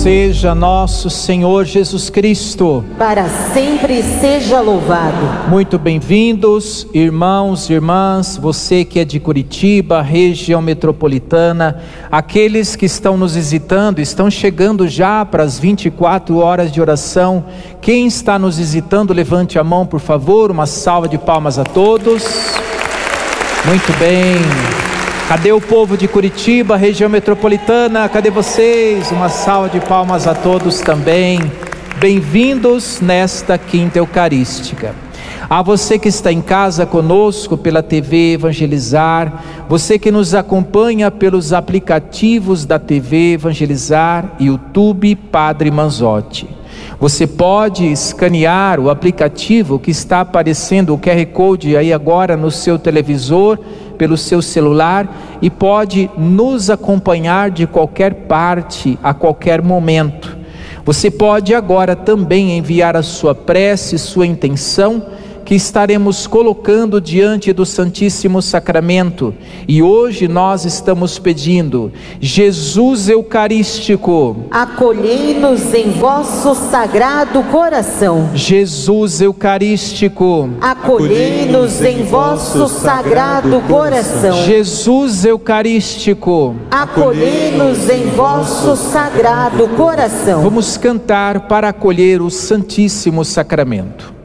seja nosso Senhor Jesus Cristo. Para sempre seja louvado. Muito bem-vindos, irmãos e irmãs, você que é de Curitiba, região metropolitana, aqueles que estão nos visitando, estão chegando já para as 24 horas de oração. Quem está nos visitando, levante a mão, por favor. Uma salva de palmas a todos. Muito bem. Cadê o povo de Curitiba, região metropolitana? Cadê vocês? Uma salva de palmas a todos também. Bem-vindos nesta quinta eucarística. A você que está em casa conosco pela TV Evangelizar, você que nos acompanha pelos aplicativos da TV Evangelizar, YouTube Padre Manzotti. Você pode escanear o aplicativo que está aparecendo, o QR Code aí agora no seu televisor, pelo seu celular, e pode nos acompanhar de qualquer parte, a qualquer momento. Você pode agora também enviar a sua prece, sua intenção, que estaremos colocando diante do Santíssimo Sacramento. E hoje nós estamos pedindo: Jesus Eucarístico, acolhei-nos em vosso sagrado coração. Jesus Eucarístico, acolhei-nos em vosso sagrado coração. Jesus Eucarístico, acolhei-nos em vosso sagrado coração. Vamos cantar para acolher o Santíssimo Sacramento.